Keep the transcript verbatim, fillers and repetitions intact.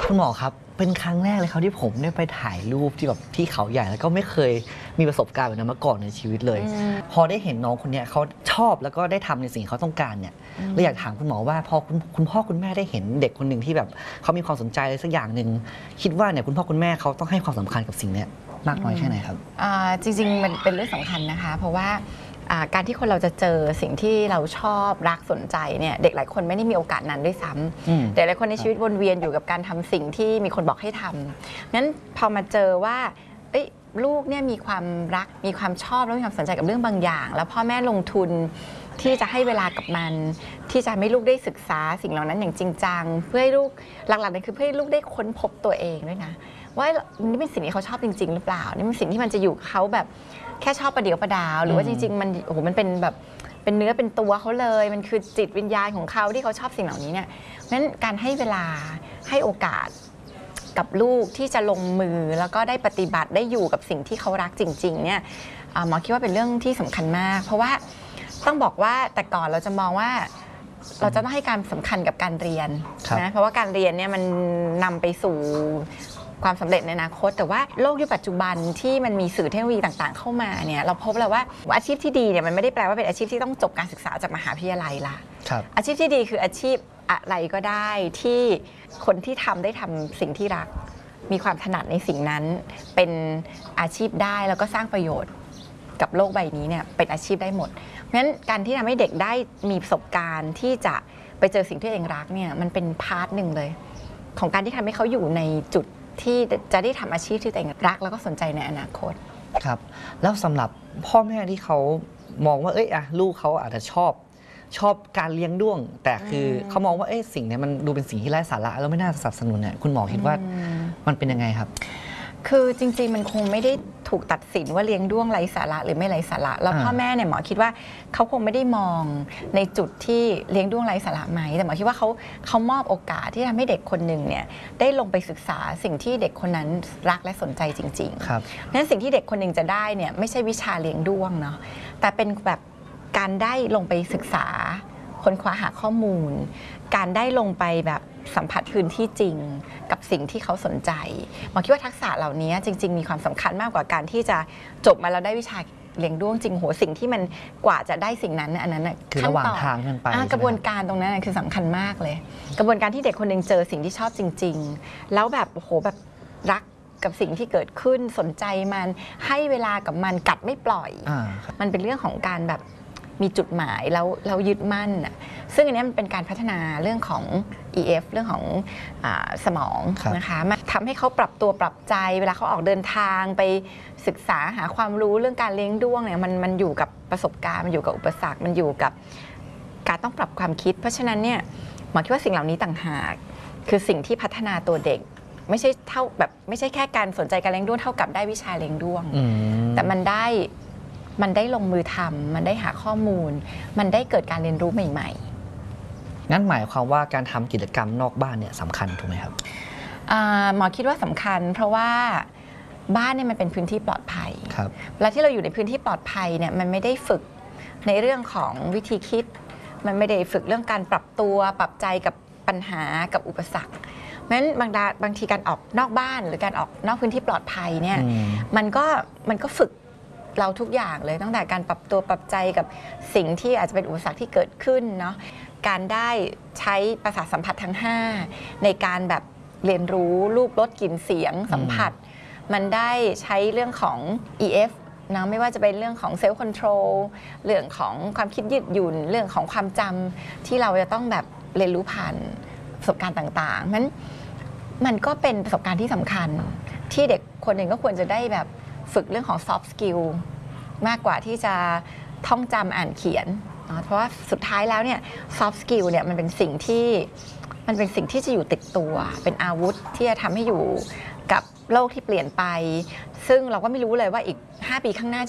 คุณหมอครับเป็นครั้งแรกเลยครับที่ผมได้ไปถ่ายรูปที่แบบที่เขาใหญ่แล้วก็ไม่เคยมีประสบการณ์แบบนั้นมาก่อนในชีวิตเลยพอได้เห็นน้องคนนี้เขาชอบแล้วก็ได้ทำในสิ่งเขาต้องการเนี่ยเราอยากถามคุณหมอว่าพอคุณคุณพ่อคุณแม่ได้เห็นเด็กคนหนึ่งที่แบบเขามีความสนใจอะไรสักอย่างหนึ่งคิดว่าเนี่ยคุณพ่อคุณแม่เขาต้องให้ความสำคัญกับสิ่งนี้มากน้อยแค่ไหนครับจริงๆมันเป็นเรื่องสำคัญนะคะเพราะว่าการที่คนเราจะเจอสิ่งที่เราชอบรักสนใจเนี่ยเด็กหลายคนไม่ได้มีโอกาสนั้นด้วยซ้ำเด็กหลายคนในชีวิตวนเวียนอยู่กับการทำสิ่งที่มีคนบอกให้ทำงั้นพอมาเจอว่าลูกเนี่ยมีความรักมีความชอบแล้วมีความสนใจกับเรื่องบางอย่างแล้วพ่อแม่ลงทุนที่จะให้เวลากับมันที่จะให้ลูกได้ศึกษาสิ่งเหล่านั้นอย่างจริงจังเพื่อให้ลูกหลักๆนั่นคือเพื่อให้ลูกได้ค้นพบตัวเองด้วยนะว่านี่เป็นสิ่งที่เขาชอบจริงๆหรือเปล่านี่เป็นสิ่งที่มันจะอยู่เขาแบบแค่ชอบประเดี๋ยวประดาวหรือว่าจริงๆมันโอ้โหมันเป็นแบบเป็นเนื้อเป็นตัวเขาเลยมันคือจิตวิญญาณของเขาที่เขาชอบสิ่งเหล่านี้เนี่ยนั้นการให้เวลาให้โอกาสกับลูกที่จะลงมือแล้วก็ได้ปฏิบัติได้อยู่กับสิ่งที่เขารักจริงๆเนี่ยหมอคิดว่าเป็นเรื่องที่สำคัญมากเพราะว่าต้องบอกว่าแต่ก่อนเราจะมองว่าเราจะต้องให้การสำคัญกับการเรียนนะเพราะว่าการเรียนเนี่ยมันนำไปสู่ความสำเร็จในอนาคตแต่ว่าโลกยุคปัจจุบันที่มันมีสื่อเทคโนโลยีต่างๆเข้ามาเนี่ยเราพบแล้วว่าอาชีพที่ดีเนี่ยมันไม่ได้แปลว่าเป็นอาชีพที่ต้องจบการศึกษาจากมหาวิทยาลัยละอาชีพที่ดีคืออาชีพอะไรก็ได้ที่คนที่ทำได้ทำสิ่งที่รักมีความถนัดในสิ่งนั้นเป็นอาชีพได้แล้วก็สร้างประโยชน์กับโลกใบนี้เนี่ยเป็นอาชีพได้หมดเพราะฉะนั้นการที่ทำให้เด็กได้มีประสบการณ์ที่จะไปเจอสิ่งที่ตัวเองรักเนี่ยมันเป็นพาร์ทหนึ่งเลยของการที่ทำให้เขาอยู่ในจุดที่จะได้ทำอาชีพที่ตัวเองรักแล้วก็สนใจในอนาคตครับแล้วสำหรับพ่อแม่ที่เขามองว่าเอ้ยอะลูกเขาอาจจะชอบชอบการเลี้ยงด้วงแต่คือเขามองว่าเอ้ยสิ่งนี้มันดูเป็นสิ่งที่ไร้สาระแล้วไม่น่าสนับสนุนเนี่ยคุณหมอคิดว่ามันเป็นยังไงครับคือจริงๆมันคงไม่ได้ถูกตัดสินว่าเลี้ยงด้วงไร้สาระหรือไม่ไร้สาระแล้วพ่อแม่เนี่ยหมอคิดว่าเขาคงไม่ได้มองในจุดที่เลี้ยงด้วงไร้สาระไหมแต่หมอคิดว่าเขาเขามอบโอกาสที่ทำให้เด็กคนหนึ่งเนี่ยได้ลงไปศึกษาสิ่งที่เด็กคนนั้นรักและสนใจจริงๆครับเพราะฉะนั้นสิ่งที่เด็กคนหนึ่งจะได้เนี่ยไม่ใช่วิชาเลี้ยงด้วงเนาะแต่เป็นแบบการได้ลงไปศึกษาค้นคว้าหาข้อมูลการได้ลงไปแบบสัมผัสพื้นที่จริงกับสิ่งที่เขาสนใจหมอคิดว่าทักษะเหล่านี้จริงๆมีความสำคัญมากกว่าการที่จะจบมาแล้วได้วิชาเลี้ยงด้วงจริงโหสิ่งที่มันกว่าจะได้สิ่งนั้นอันนั้นคือระหว่างทางกันไปกระบวนการตรงนั้นคือสำคัญมากเลยกระบวนการที่เด็กคนหนึ่งเจอสิ่งที่ชอบจริงๆแล้วแบบโหแบบรักกับสิ่งที่เกิดขึ้นสนใจมันให้เวลากับมันกัดไม่ปล่อยมันเป็นเรื่องของการแบบมีจุดหมายแล้วเรายึดมั่นอ่ะซึ่งอันนี้มันเป็นการพัฒนาเรื่องของ อี เอฟ เรื่องของอ่าสมองนะคะมาทำให้เขาปรับตัวปรับใจเวลาเขาออกเดินทางไปศึกษาหาความรู้เรื่องการเลี้ยงด้วงเนี่ยมันมันอยู่กับประสบการณ์มันอยู่กับอุปสรรคมันอยู่กับการต้องปรับความคิดเพราะฉะนั้นเนี่ยหมอคิดว่าสิ่งเหล่านี้ต่างหากคือสิ่งที่พัฒนาตัวเด็กไม่ใช่เท่าแบบไม่ใช่แค่การสนใจการเลี้ยงด้วงเท่ากับได้วิชาเลี้ยงด้วงแต่มันได้มันได้ลงมือทำมันได้หาข้อมูลมันได้เกิดการเรียนรู้ใหม่ๆงั้นหมายความว่าการทำกิจกรรมนอกบ้านเนี่ยสำคัญถูกไหมครับหมอคิดว่าสำคัญเพราะว่าบ้านเนี่ยมันเป็นพื้นที่ปลอดภัยและที่เราอยู่ในพื้นที่ปลอดภัยเนี่ยมันไม่ได้ฝึกในเรื่องของวิธีคิดมันไม่ได้ฝึกเรื่องการปรับตัวปรับใจกับปัญหากับอุปสรรคเพราะฉะนั้นบางบางทีการออกนอกบ้านหรือการออกนอกพื้นที่ปลอดภัยเนี่ยมันก็มันก็ฝึกเราทุกอย่างเลยตั้งแต่การปรับตัวปรับใจกับสิ่งที่อาจจะเป็นอุปสรรคที่เกิดขึ้นเนาะการได้ใช้ประสาทสัมผัสทั้งห้าในการแบบเรียนรู้รูปรสกลิ่นเสียงสัมผัสมันได้ใช้เรื่องของ อี เอฟ นะไม่ว่าจะเป็นเรื่องของเซลฟ์คอนโทรลเรื่องของความคิดยืดหยุ่นเรื่องของความจำที่เราจะต้องแบบเรียนรู้ผ่านประสบการณ์ต่างๆนั้นมันก็เป็นประสบการณ์ที่สำคัญที่เด็กคนหนึ่งก็ควรจะได้แบบฝึกเรื่องของ soft skill มากกว่าที่จะท่องจำอ่านเขียนเพราะว่าสุดท้ายแล้วเนี่ย soft skill เนี่ยมันเป็นสิ่งที่มันเป็นสิ่งที่จะอยู่ติดตัวเป็นอาวุธที่จะทำให้อยู่กับโลกที่เปลี่ยนไปซึ่งเราก็ไม่รู้เลยว่าอีกห้าปีข้างหน้า